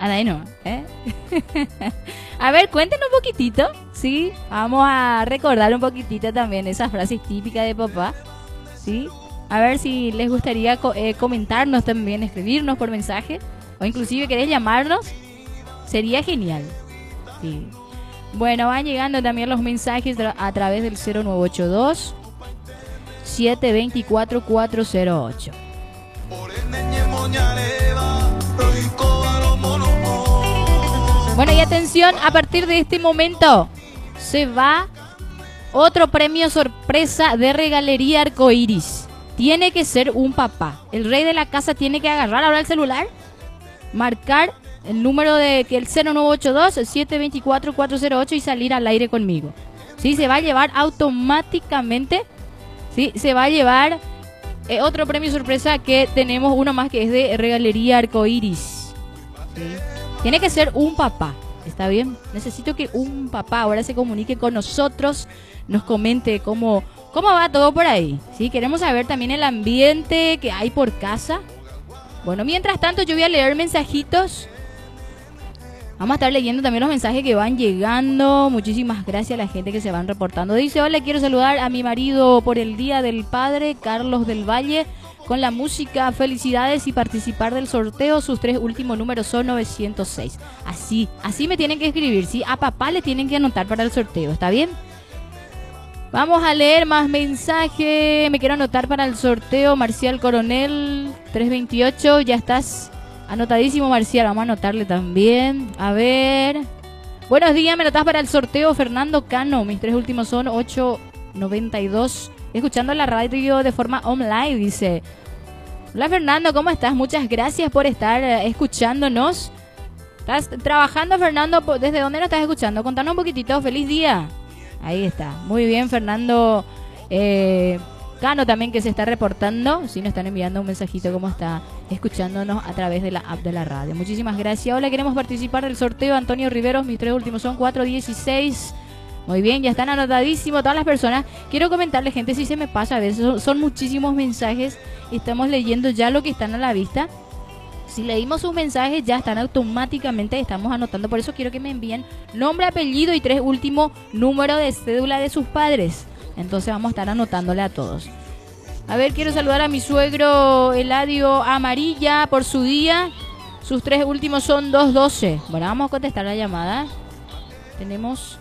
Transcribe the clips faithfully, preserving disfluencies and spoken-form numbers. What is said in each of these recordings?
Anda ahí no, ¿eh? A ver, cuéntenos un poquitito, ¿sí? Vamos a recordar un poquitito también esas frases típicas de papá, ¿sí? A ver si les gustaría co eh, comentarnos también, escribirnos por mensaje, o inclusive querés llamarnos, sería genial, ¿sí? Bueno, van llegando también los mensajes a través del cero nueve ocho dos, siete dos cuatro, cuatro cero ocho. Bueno, y atención, a partir de este momento se va otro premio sorpresa de Regalería Arcoiris. Tiene que ser un papá. El rey de la casa tiene que agarrar ahora el celular, marcar el número de que el cero nueve ocho dos, siete dos cuatro, cuatro cero ocho y salir al aire conmigo. ¿Sí? Se va a llevar automáticamente, ¿sí? Se va a llevar eh, otro premio sorpresa que tenemos, uno más que es de Regalería Arcoiris. ¿Sí? Tiene que ser un papá, ¿está bien? Necesito que un papá ahora se comunique con nosotros, nos comente cómo, cómo va todo por ahí, ¿sí? Queremos saber también el ambiente que hay por casa. Bueno, mientras tanto yo voy a leer mensajitos. Vamos a estar leyendo también los mensajes que van llegando. Muchísimas gracias a la gente que se van reportando. Dice, hola, quiero saludar a mi marido por el Día del Padre, Carlos del Valle, con la música. Felicidades y participar del sorteo. Sus tres últimos números son novecientos seis. Así, así me tienen que escribir, ¿sí? A papá le tienen que anotar para el sorteo, ¿está bien? Vamos a leer más mensajes. Me quiero anotar para el sorteo. Marcial Coronel trescientos veintiocho. Ya estás anotadísimo, Marcial. Vamos a anotarle también. A ver. Buenos días, me anotás para el sorteo. Fernando Cano. Mis tres últimos son ochocientos noventa y dos. Escuchando la radio de forma online, dice. Hola, Fernando, ¿cómo estás? Muchas gracias por estar escuchándonos. ¿Estás trabajando, Fernando? ¿Desde dónde nos estás escuchando? Contanos un poquitito. Feliz día. Ahí está. Muy bien, Fernando eh, Cano también, que se está reportando. Si nos están enviando un mensajito cómo está escuchándonos a través de la app de la radio. Muchísimas gracias. Hola, queremos participar del sorteo. Antonio Riveros, mis tres últimos son cuatro dieciséis. Muy bien, ya están anotadísimos todas las personas. Quiero comentarles, gente, si se me pasa a veces, son, son muchísimos mensajes. Estamos leyendo ya lo que están a la vista. Si leímos sus mensajes, ya están automáticamente, estamos anotando. Por eso quiero que me envíen nombre, apellido y tres últimos números de cédula de sus padres. Entonces vamos a estar anotándole a todos. A ver, quiero saludar a mi suegro Eladio Amarilla por su día. Sus tres últimos son doscientos doce. Bueno, vamos a contestar la llamada. Tenemos...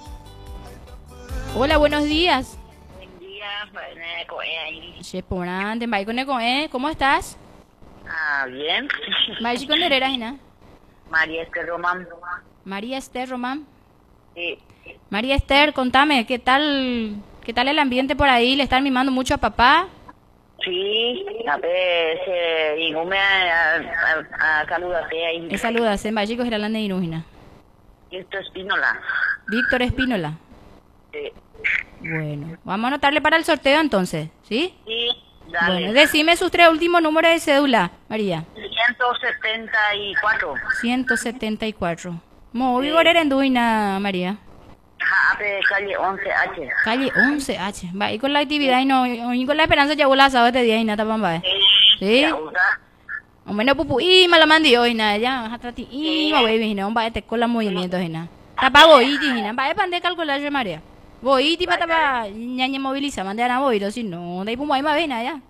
Hola, buenos días. Buen día, Cheporante, Maiconecoe, ¿cómo estás? Ah, bien. María Conderera, Gina. María Esther Román. María Esther Román. Sí. María Esther, contame, ¿qué tal, qué tal el ambiente por ahí? ¿Le están mimando mucho a papá? Sí, a veces, y no me a, a, a saludarte ahí. Es saludas, en Vallecos, Giralanda y Inúgina. Esto es Espínola. Víctor Espínola. Sí. Bueno, vamos a anotarle para el sorteo entonces, ¿sí? Sí, dale. Bueno, decime sus tres últimos números de cédula, María. ciento setenta y cuatro. ciento setenta y cuatro. Mo, vigor era en Duina, María. Ajá, de calle once H. Calle once H. Va, y con la actividad y no, y con la esperanza ya volá sábado este día y nada, pamba. ¿Sí? Hombre, no pupu, y malamandi hoy nada, ya, hasta ti, y ma voy, no, va, te con los movimientos, y nada. Tapa voy, y nada, va, para de calcular, yo, María. Voy, y para tapa, ñaña moviliza, mande a voy, si no, de ahí pumo ahí más ven allá.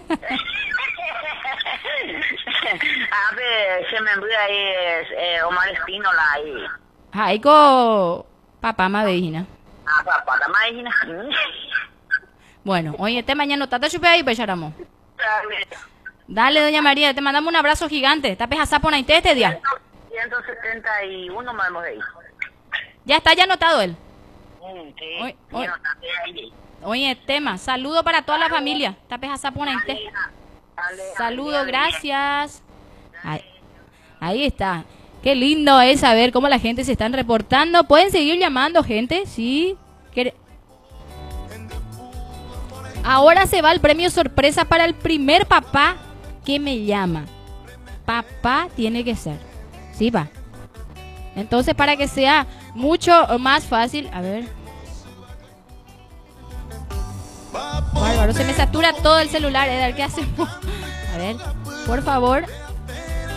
A ver, se me envía ahí eh, Omar Espínola ahí. Ay, co, papá, ma vejina. Ah, papá, la máquina. Bueno, oye, este mañana tata chupe ahí, pues charamo. Dale. Dale, doña María, te mandamos un abrazo gigante. Tapes a sapo naite este día. ciento setenta y uno más hemos de ir. Ya está, ya anotado él. Mm, sí. Oye, Sí, oye. no, tapé ahí. Oye, tema, saludo para toda la familia. Tapes a sapo naite. Dale, Saludo, dale, gracias. Ahí, ahí está. Qué lindo es saber cómo la gente se están reportando. Pueden seguir llamando, gente, sí. ¿Quiere? Ahora se va el premio sorpresa para el primer papá que me llama. Papá tiene que ser. Sí, va. Entonces, para que sea mucho más fácil, a ver. Bárbaro, se me satura todo el celular, Edgar, ¿qué hacemos? A ver, por favor.